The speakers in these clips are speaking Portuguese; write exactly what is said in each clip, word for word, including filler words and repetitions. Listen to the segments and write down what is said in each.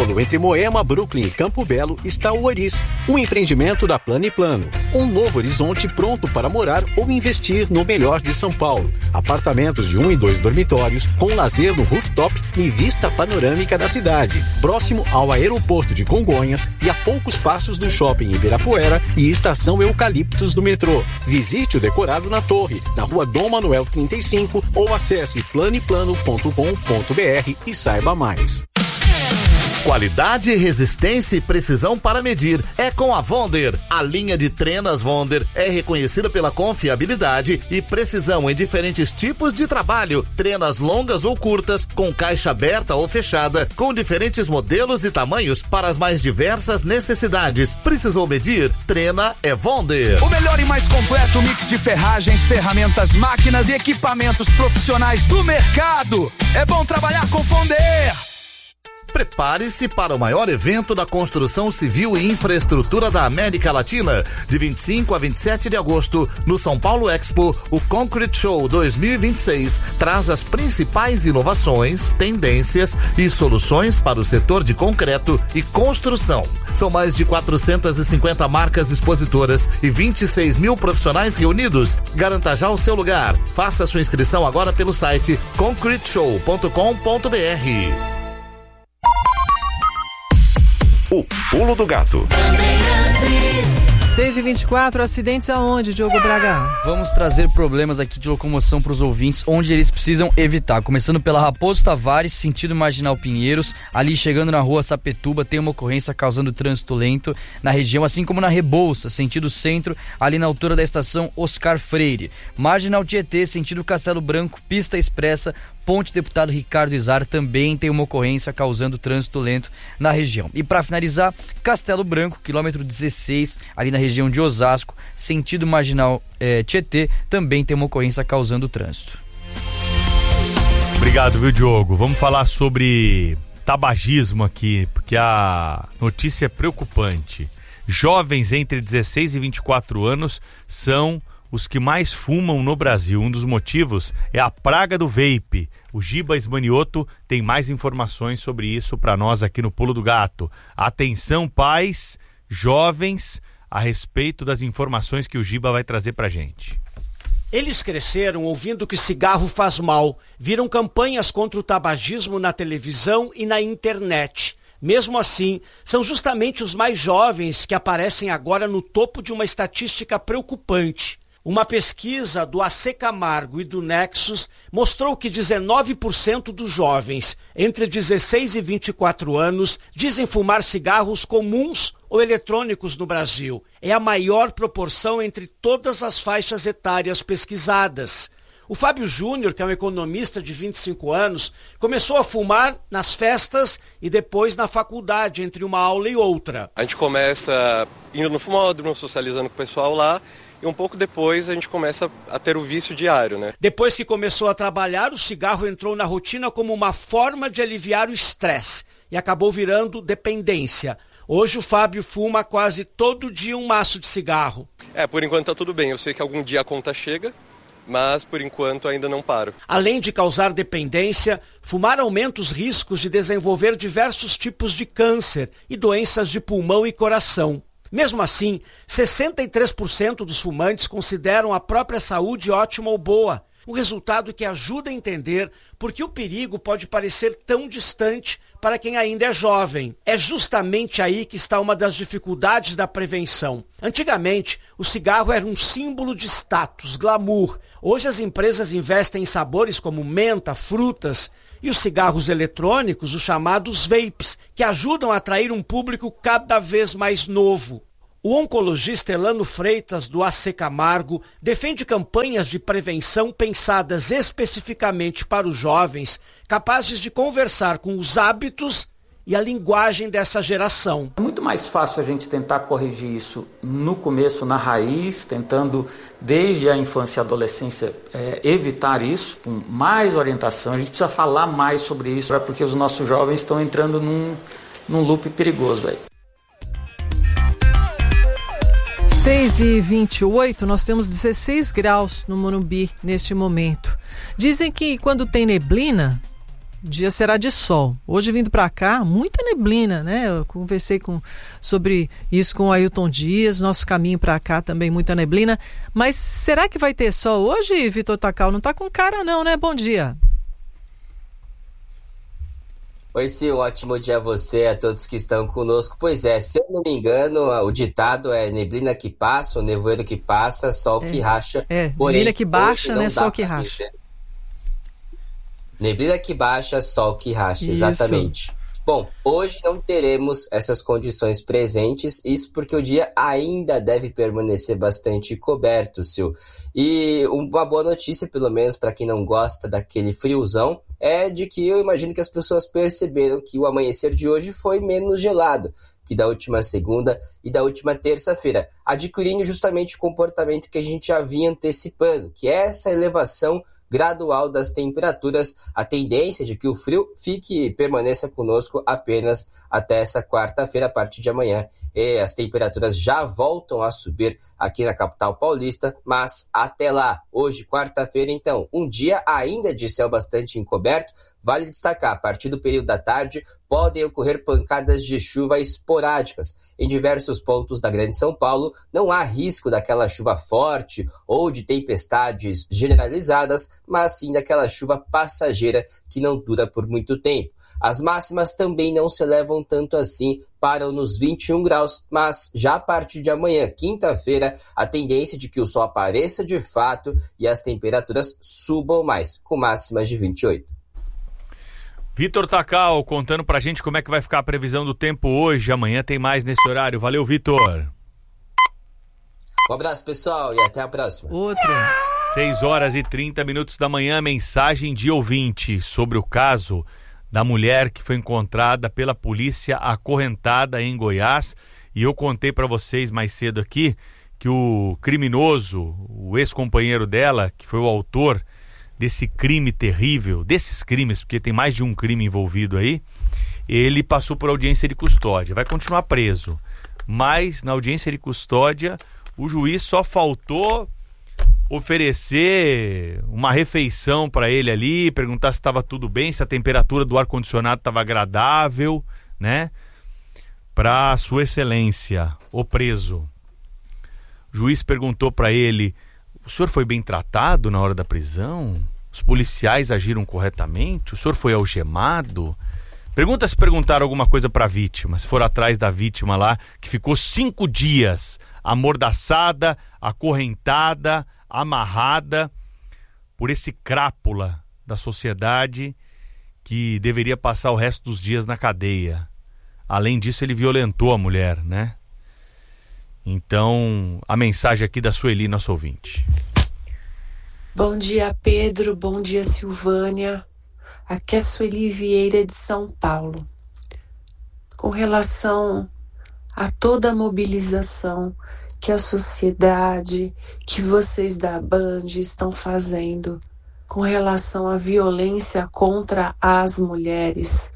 Plano, entre Moema, Brooklyn e Campo Belo, está o Oris, um empreendimento da Plano e Plano. Um novo horizonte pronto para morar ou investir no melhor de São Paulo. Apartamentos de um e dois dormitórios, com lazer no rooftop e vista panorâmica da cidade. Próximo ao aeroporto de Congonhas e a poucos passos do shopping Ibirapuera e estação Eucaliptos do metrô. Visite o decorado na Torre, na rua Dom Manuel trinta e cinco ou acesse planeplano ponto com ponto br e saiba mais. Qualidade, resistência e precisão para medir é com a Wonder. A linha de trenas Wonder é reconhecida pela confiabilidade e precisão em diferentes tipos de trabalho. Trenas longas ou curtas, com caixa aberta ou fechada, com diferentes modelos e tamanhos para as mais diversas necessidades. Precisou medir? Trena é Wonder. O melhor e mais completo mix de ferragens, ferramentas, máquinas e equipamentos profissionais do mercado. É bom trabalhar com Wonder. Prepare-se para o maior evento da construção civil e infraestrutura da América Latina. De vinte e cinco a vinte e sete de agosto, no São Paulo Expo, o Concrete Show dois mil e vinte e seis traz as principais inovações, tendências e soluções para o setor de concreto e construção. São mais de quatrocentas e cinquenta marcas expositoras e vinte e seis mil profissionais reunidos. Garanta já o seu lugar. Faça sua inscrição agora pelo site concrete show ponto com ponto br. O Pulo do Gato. seis e vinte e quatro, acidentes aonde, Diogo Braga? Vamos trazer problemas aqui de locomoção para os ouvintes, onde eles precisam evitar. Começando pela Raposo Tavares, sentido Marginal Pinheiros, ali chegando na rua Sapetuba, tem uma ocorrência causando trânsito lento na região, assim como na Rebouça, sentido centro, ali na altura da estação Oscar Freire. Marginal Tietê, sentido Castelo Branco, pista expressa, Ponte Deputado Ricardo Izar, também tem uma ocorrência causando trânsito lento na região. E para finalizar, Castelo Branco, quilômetro dezesseis, ali na região de Osasco, sentido Marginal eh, Tietê, também tem uma ocorrência causando trânsito. Obrigado, viu, Diogo? Vamos falar sobre tabagismo aqui, porque a notícia é preocupante. Jovens entre dezesseis e vinte e quatro anos são os que mais fumam no Brasil. Um dos motivos é a praga do vape. O Giba Ismanioto tem mais informações sobre isso para nós aqui no Pulo do Gato. Atenção, pais, jovens, a respeito das informações que o Giba vai trazer pra gente. Eles cresceram ouvindo que cigarro faz mal, viram campanhas contra o tabagismo na televisão e na internet. Mesmo assim, são justamente os mais jovens que aparecem agora no topo de uma estatística preocupante. Uma pesquisa do A C Camargo e do Nexus mostrou que dezenove por cento dos jovens entre dezesseis e vinte e quatro anos dizem fumar cigarros comuns ou eletrônicos no Brasil. É a maior proporção entre todas as faixas etárias pesquisadas. O Fábio Júnior, que é um economista de vinte e cinco anos, começou a fumar nas festas e depois na faculdade, entre uma aula e outra. A gente começa indo no fumódromo, socializando com o pessoal lá, e um pouco depois a gente começa a ter o vício diário, né? Depois que começou a trabalhar, o cigarro entrou na rotina como uma forma de aliviar o estresse e acabou virando dependência. Hoje o Fábio fuma quase todo dia um maço de cigarro. É, por enquanto tá tudo bem. Eu sei que algum dia a conta chega, mas por enquanto ainda não paro. Além de causar dependência, fumar aumenta os riscos de desenvolver diversos tipos de câncer e doenças de pulmão e coração. Mesmo assim, sessenta e três por cento dos fumantes consideram a própria saúde ótima ou boa, um resultado que ajuda a entender por que o perigo pode parecer tão distante para quem ainda é jovem. É justamente aí que está uma das dificuldades da prevenção. Antigamente, o cigarro era um símbolo de status, glamour. Hoje as empresas investem em sabores como menta, frutas e os cigarros eletrônicos, os chamados vapes, que ajudam a atrair um público cada vez mais novo. O oncologista Elano Freitas, do A C Camargo, defende campanhas de prevenção pensadas especificamente para os jovens, capazes de conversar com os hábitos e a linguagem dessa geração. É muito mais fácil a gente tentar corrigir isso no começo, na raiz, tentando desde a infância e adolescência é, evitar isso, com mais orientação. A gente precisa falar mais sobre isso, é porque os nossos jovens estão entrando num, num loop perigoso aí. seis e vinte e oito, nós temos dezesseis graus no Morumbi neste momento. Dizem que quando tem neblina, O dia será de sol. Hoje, vindo para cá, muita neblina, né? Eu conversei com, sobre isso com o Ailton Dias, nosso caminho para cá também, muita neblina. Mas será que vai ter sol hoje, Vitor Tacal? Não tá com cara não, né? Bom dia. Oi, sim, um ótimo dia a você, a todos que estão conosco. Pois é, se eu não me engano, o ditado é neblina que passa, o nevoeiro que passa, sol é, que racha. É, porém, neblina que baixa, né? Sol que racha. Dizer. Neblina que baixa, sol que racha, Isso. Exatamente. Bom, hoje não teremos essas condições presentes, isso porque o dia ainda deve permanecer bastante coberto, Sil. E uma boa notícia, pelo menos para quem não gosta daquele friozão, é de que eu imagino que as pessoas perceberam que o amanhecer de hoje foi menos gelado que da última segunda e da última terça-feira, adquirindo justamente o comportamento que a gente já vinha antecipando, que é essa elevação gradual das temperaturas, a tendência de que o frio fique e permaneça conosco apenas até essa quarta-feira, a partir de amanhã. E as temperaturas já voltam a subir aqui na capital paulista, mas até lá, hoje, quarta-feira, então, um dia ainda de céu bastante encoberto. Vale destacar, a partir do período da tarde, podem ocorrer pancadas de chuva esporádicas. Em diversos pontos da Grande São Paulo, não há risco daquela chuva forte ou de tempestades generalizadas, mas sim daquela chuva passageira que não dura por muito tempo. As máximas também não se elevam tanto assim, param nos vinte e um graus, mas já a partir de amanhã, quinta-feira, a tendência de que o sol apareça de fato e as temperaturas subam mais, com máximas de vinte e oito. Vitor Tacal contando pra gente como é que vai ficar a previsão do tempo hoje. Amanhã tem mais nesse horário. Valeu, Vitor. Um abraço, pessoal, e até a próxima. Outro. seis horas e trinta minutos da manhã, mensagem de ouvinte sobre o caso da mulher que foi encontrada pela polícia acorrentada em Goiás. E eu contei pra vocês mais cedo aqui que o criminoso, o ex-companheiro dela, que foi o autor desse crime terrível, desses crimes, porque tem mais de um crime envolvido aí, ele passou por audiência de custódia, vai continuar preso, mas na audiência de custódia o juiz só faltou oferecer uma refeição para ele ali, perguntar se estava tudo bem, se a temperatura do ar-condicionado estava agradável, né, para sua excelência, o preso. O juiz perguntou para ele: o senhor foi bem tratado na hora da prisão? Os policiais agiram corretamente? O senhor foi algemado? Pergunta se perguntaram alguma coisa para a vítima, se foram atrás da vítima lá, que ficou cinco dias amordaçada, acorrentada, amarrada por esse crápula da sociedade que deveria passar o resto dos dias na cadeia. Além disso, ele violentou a mulher, né? Então, a mensagem aqui da Sueli, nosso ouvinte. Bom dia, Pedro. Bom dia, Silvânia. Aqui é Sueli Vieira de São Paulo. Com relação a toda a mobilização que a sociedade, que vocês da Band estão fazendo com relação à violência contra as mulheres,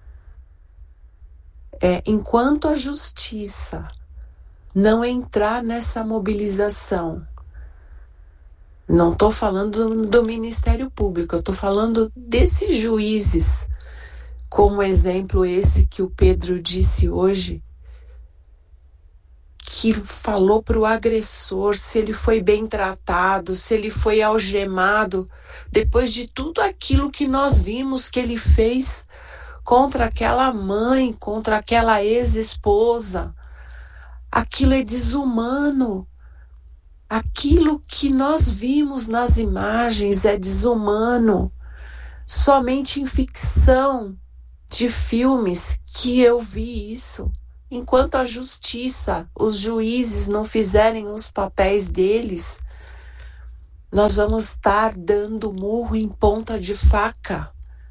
é, enquanto a justiça não entrar nessa mobilização, não estou falando do Ministério Público, eu estou falando desses juízes, como exemplo esse que o Pedro disse hoje, que falou para o agressor se ele foi bem tratado, se ele foi algemado, depois de tudo aquilo que nós vimos que ele fez contra aquela mãe, contra aquela ex-esposa. Aquilo é desumano. Aquilo que nós vimos nas imagens é desumano. Somente em ficção de filmes que eu vi isso. Enquanto a justiça, os juízes não fizerem os papéis deles, nós vamos estar dando murro em ponta de faca.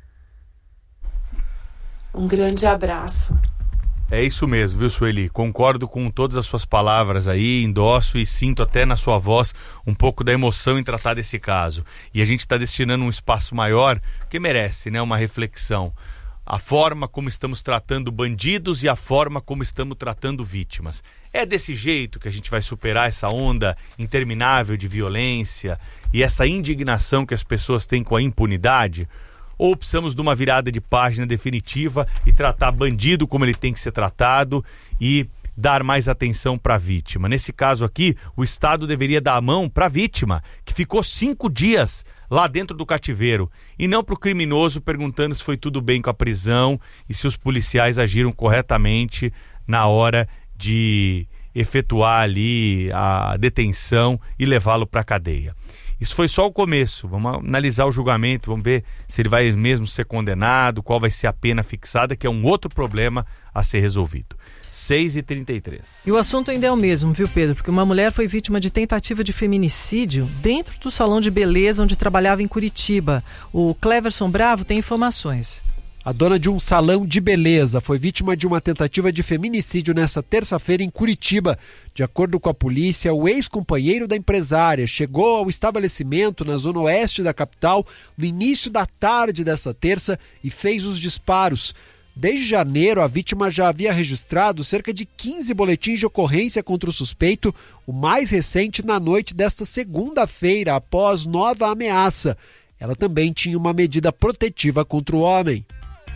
Um grande abraço. É isso mesmo, viu, Sueli? Concordo com todas as suas palavras aí, endosso e sinto até na sua voz um pouco da emoção em tratar desse caso. E a gente está destinando um espaço maior, que merece, né, uma reflexão. A forma como estamos tratando bandidos e a forma como estamos tratando vítimas. É desse jeito que a gente vai superar essa onda interminável de violência e essa indignação que as pessoas têm com a impunidade? ou precisamos de uma virada de página definitiva e tratar bandido como ele tem que ser tratado e dar mais atenção para a vítima. Nesse caso aqui, o Estado deveria dar a mão para a vítima, que ficou cinco dias lá dentro do cativeiro, e não para o criminoso perguntando se foi tudo bem com a prisão e se os policiais agiram corretamente na hora de efetuar ali a detenção e levá-lo para a cadeia. Isso foi só o começo. Vamos analisar o julgamento, vamos ver se ele vai mesmo ser condenado, qual vai ser a pena fixada, que é um outro problema a ser resolvido. seis e trinta e três. E o assunto ainda é o mesmo, viu, Pedro? Porque uma mulher foi vítima de tentativa de feminicídio dentro do salão de beleza onde trabalhava em Curitiba. O Cleverson Bravo tem informações. A dona de um salão de beleza foi vítima de uma tentativa de feminicídio nesta terça-feira em Curitiba. De acordo com a polícia, o ex-companheiro da empresária chegou ao estabelecimento na zona oeste da capital no início da tarde desta terça e fez os disparos. Desde janeiro, a vítima já havia registrado cerca de quinze boletins de ocorrência contra o suspeito, o mais recente na noite desta segunda-feira, após nova ameaça. Ela também tinha uma medida protetiva contra o homem.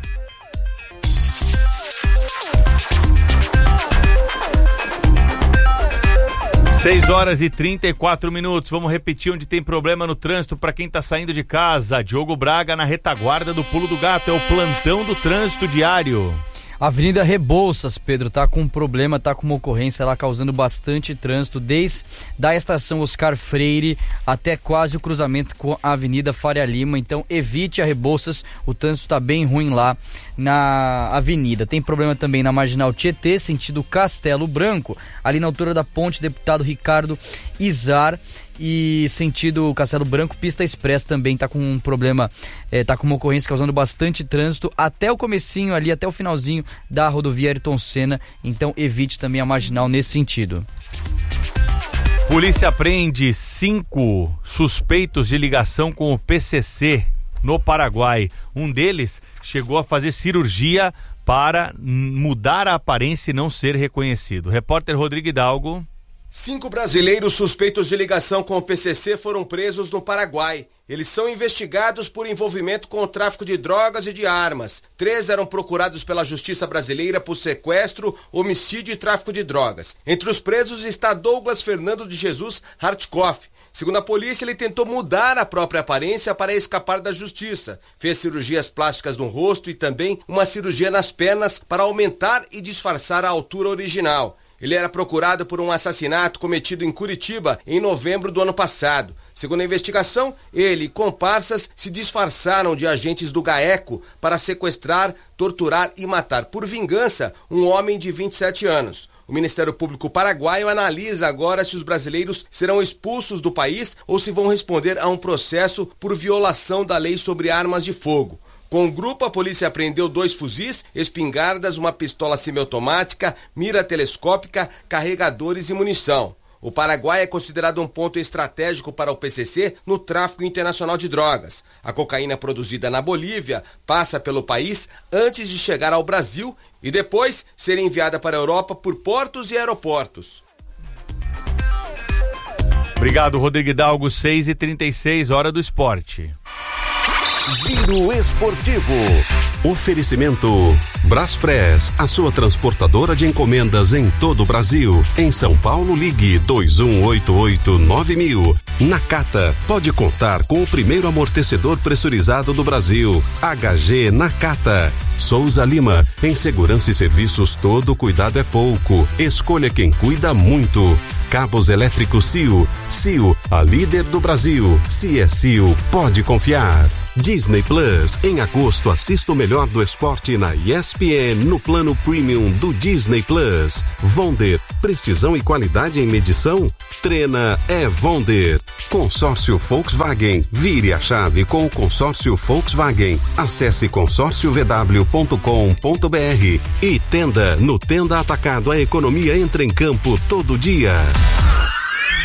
seis horas e trinta e quatro minutos. Vamos repetir onde tem problema no trânsito para quem está saindo de casa. Diogo Braga na retaguarda do Pulo do Gato. É o plantão do trânsito diário. Avenida Rebouças, Pedro, tá com um problema, tá com uma ocorrência lá causando bastante trânsito, desde da estação Oscar Freire até quase o cruzamento com a Avenida Faria Lima. Então evite a Rebouças, o trânsito tá bem ruim lá na avenida. Tem problema também na Marginal Tietê, sentido Castelo Branco, ali na altura da ponte Deputado Ricardo Izar, e sentido Castelo Branco, pista expressa também tá com um problema, é, tá com uma ocorrência causando bastante trânsito até o comecinho ali, até o finalzinho da rodovia Ayrton Senna. Então evite também a Marginal nesse sentido. Polícia prende cinco suspeitos de ligação com o P C C no Paraguai. Um deles chegou a fazer cirurgia para mudar a aparência e não ser reconhecido. Repórter Rodrigo Hidalgo. Cinco brasileiros suspeitos de ligação com o P C C foram presos no Paraguai. Eles são investigados por envolvimento com o tráfico de drogas e de armas. Três eram procurados pela Justiça Brasileira por sequestro, homicídio e tráfico de drogas. Entre os presos está Douglas Fernando de Jesus Hartkoff. Segundo a polícia, ele tentou mudar a própria aparência para escapar da justiça. Fez cirurgias plásticas no rosto e também uma cirurgia nas pernas para aumentar e disfarçar a altura original. Ele era procurado por um assassinato cometido em Curitiba em novembro do ano passado. Segundo a investigação, ele e comparsas se disfarçaram de agentes do GAECO para sequestrar, torturar e matar por vingança um homem de vinte e sete anos. O Ministério Público paraguaio analisa agora se os brasileiros serão expulsos do país ou se vão responder a um processo por violação da lei sobre armas de fogo. Com o grupo, a polícia apreendeu dois fuzis, espingardas, uma pistola semiautomática, mira telescópica, carregadores e munição. O Paraguai é considerado um ponto estratégico para o P C C no tráfico internacional de drogas. A cocaína produzida na Bolívia passa pelo país antes de chegar ao Brasil e depois ser enviada para a Europa por portos e aeroportos. Obrigado, Rodrigo Hidalgo. seis e trinta e seis, hora do esporte. Giro Esportivo. Oferecimento Braspress, a sua transportadora de encomendas em todo o Brasil. Em São Paulo, ligue dois um oito oito nove mil. Nakata, pode contar com o primeiro amortecedor pressurizado do Brasil. H G Nakata. Souza Lima, em segurança e serviços todo cuidado é pouco. Escolha quem cuida muito. Cabos elétricos C I O. C I O, a líder do Brasil. Se é C I O, pode confiar. Disney Plus, em agosto assista o melhor do esporte na E S P N no plano premium do Disney Plus. Vonder, precisão e qualidade em medição? Treina é Vonder. Consórcio Volkswagen, vire a chave com o consórcio Volkswagen. Acesse consórcio v w ponto com ponto b r e Tenda, no Tenda Atacado a economia entra em campo todo dia.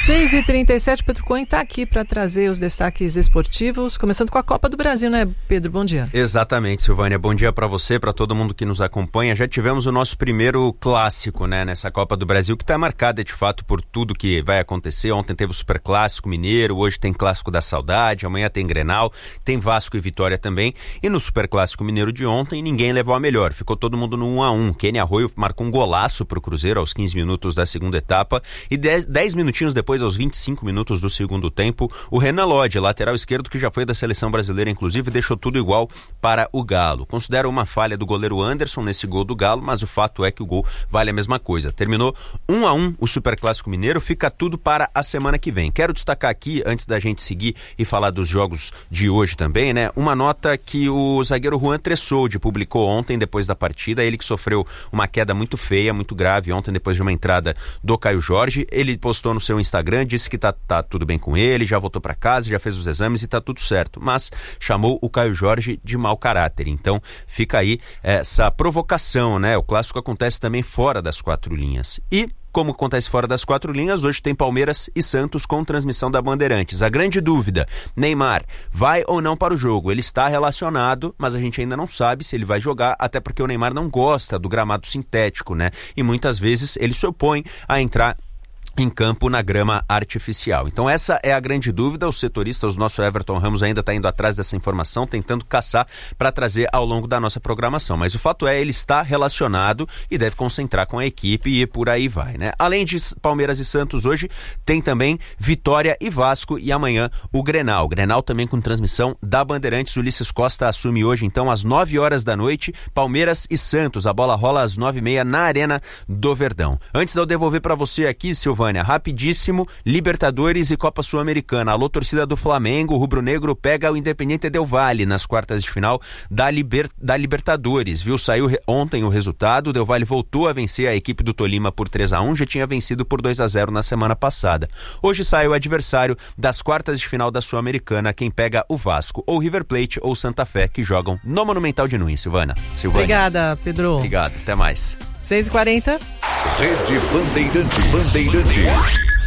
seis e trinta e sete, Pedro Cohen está aqui para trazer os destaques esportivos, começando com a Copa do Brasil, né, Pedro? Bom dia. Exatamente, Silvânia. Bom dia para você, para todo mundo que nos acompanha. Já tivemos o nosso primeiro clássico, né, nessa Copa do Brasil, que está marcada de fato por tudo que vai acontecer. Ontem teve o Super Clássico Mineiro, hoje tem Clássico da Saudade, amanhã tem Grenal, tem Vasco e Vitória também. E no Super Clássico Mineiro de ontem, ninguém levou a melhor. Ficou todo mundo no um a um. Kenny Arroio marcou um golaço para o Cruzeiro aos quinze minutos da segunda etapa e dez minutinhos depois, aos vinte e cinco minutos do segundo tempo, o Renan Lodge, lateral esquerdo que já foi da seleção brasileira, inclusive, deixou tudo igual para o Galo. Considero uma falha do goleiro Anderson nesse gol do Galo, mas o fato é que o gol vale a mesma coisa. Terminou um a um o Superclássico Mineiro, fica tudo para a semana que vem. Quero destacar aqui, antes da gente seguir e falar dos jogos de hoje também, né, uma nota que o zagueiro Juan Tressoldi publicou ontem, depois da partida, ele que sofreu uma queda muito feia, muito grave ontem, depois de uma entrada do Caio Jorge. Ele postou no seu Instagram, disse que tá, tá tudo bem com ele, já voltou para casa, já fez os exames e tá tudo certo, mas chamou o Caio Jorge de mau caráter. Então fica aí essa provocação, né? O clássico acontece também fora das quatro linhas. E como acontece fora das quatro linhas, hoje tem Palmeiras e Santos com transmissão da Bandeirantes. A grande dúvida, Neymar vai ou não para o jogo? Ele está relacionado, mas a gente ainda não sabe se ele vai jogar, até porque o Neymar não gosta do gramado sintético, né? E muitas vezes ele se opõe a entrar em campo na grama artificial. Então essa é a grande dúvida. Os setoristas, o nosso Everton Ramos ainda está indo atrás dessa informação, tentando caçar para trazer ao longo da nossa programação. Mas o fato é, ele está relacionado e deve concentrar com a equipe e por aí vai, né? Além de Palmeiras e Santos hoje, tem também Vitória e Vasco e amanhã o Grenal. Grenal também com transmissão da Bandeirantes. Ulisses Costa assume hoje, então, às nove horas da noite, Palmeiras e Santos. A bola rola às nove e meia na Arena do Verdão. Antes de eu devolver para você aqui, Silvânia, rapidíssimo, Libertadores e Copa Sul-Americana. Alô, torcida do Flamengo, o rubro-negro pega o Independiente Del Valle nas quartas de final da, Liber... da Libertadores, viu? Saiu re... ontem o resultado, o Del Valle voltou a vencer a equipe do Tolima por três a um, já tinha vencido por dois a zero na semana passada. Hoje sai o adversário das quartas de final da Sul-Americana, quem pega o Vasco, ou River Plate ou Santa Fé, que jogam no Monumental de Nunes, Silvana. Silvânia. Obrigada, Pedro. Obrigado, até mais. seis e quarenta. Rede Bandeirantes. Bandeirantes.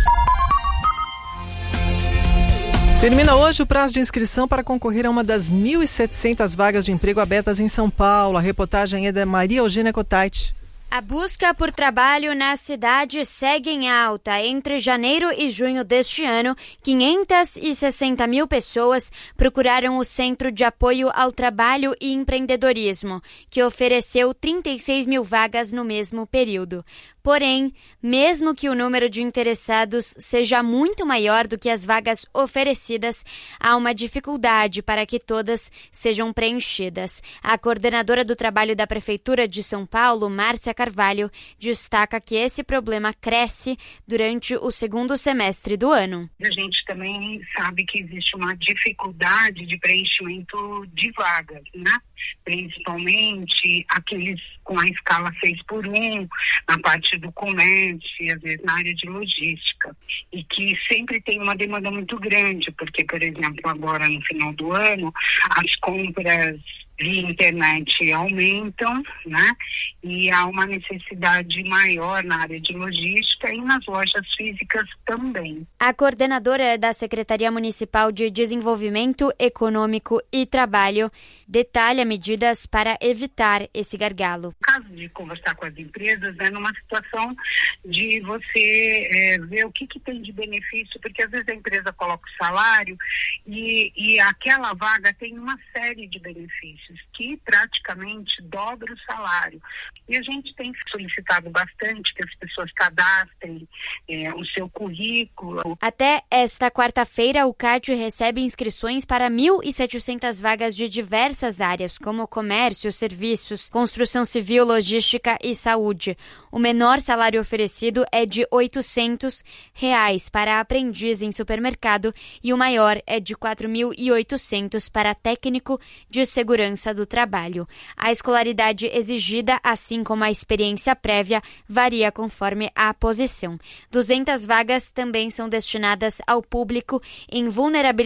Termina hoje o prazo de inscrição para concorrer a uma das mil e setecentas vagas de emprego abertas em São Paulo. A reportagem é da Maria Eugênia Cotait. A busca por trabalho na cidade segue em alta. Entre janeiro e junho deste ano, quinhentas e sessenta mil pessoas procuraram o Centro de Apoio ao Trabalho e Empreendedorismo, que ofereceu trinta e seis mil vagas no mesmo período. Porém, mesmo que o número de interessados seja muito maior do que as vagas oferecidas, há uma dificuldade para que todas sejam preenchidas. A coordenadora do trabalho da Prefeitura de São Paulo, Márcia Carvalho, destaca que esse problema cresce durante o segundo semestre do ano. A gente também sabe que existe uma dificuldade de preenchimento de vagas, né? Principalmente aqueles com a escala seis por um, na parte do comércio e às vezes na área de logística, e que sempre tem uma demanda muito grande, porque, por exemplo, agora no final do ano, as compras via internet aumentam, né? E há uma necessidade maior na área de logística e nas lojas físicas também. A coordenadora da Secretaria Municipal de Desenvolvimento Econômico e Trabalho detalha medidas para evitar esse gargalo. No caso de conversar com as empresas, é numa situação de você é, ver o que, que tem de benefício, porque às vezes a empresa coloca o salário e, e aquela vaga tem uma série de benefícios que praticamente dobra o salário. E a gente tem solicitado bastante que as pessoas cadastrem é, o seu currículo. Até esta quarta-feira, o CAD recebe inscrições para mil e setecentas vagas de diversas áreas, como comércio, serviços, construção civil, logística e saúde. O menor salário oferecido é de oitocentos reais para aprendiz em supermercado e o maior é de quatro mil e oitocentos para técnico de segurança do trabalho. A escolaridade exigida, assim como a experiência prévia, varia conforme a posição. duzentas vagas também são destinadas ao público em vulnerabilidade